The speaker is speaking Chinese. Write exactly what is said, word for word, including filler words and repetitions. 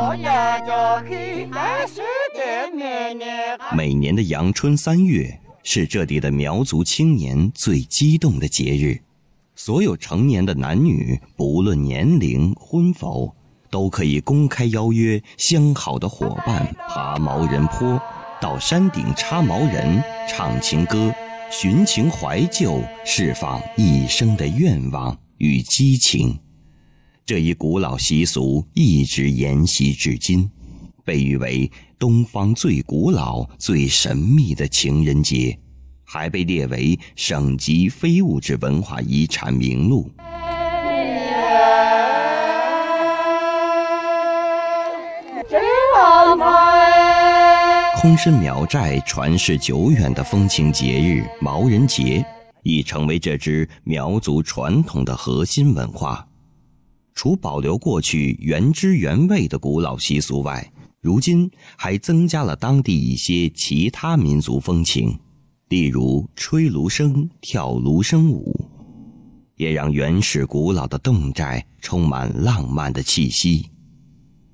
每年的阳春三月是这里的苗族青年最激动的节日，所有成年的男女不论年龄婚否，都可以公开邀约相好的伙伴爬毛人坡，到山顶插毛人，唱情歌，寻情怀旧，释放一生的愿望与激情。这一古老习俗一直沿袭至今，被誉为东方最古老最神秘的情人节，还被列为省级非物质文化遗产名录。空参苗寨传世久远的风情节日毛人节，已成为这支苗族传统的核心文化。除保留过去原汁原味的古老习俗外，如今还增加了当地一些其他民族风情，例如吹芦笙、跳芦笙舞，也让原始古老的侗寨充满浪漫的气息。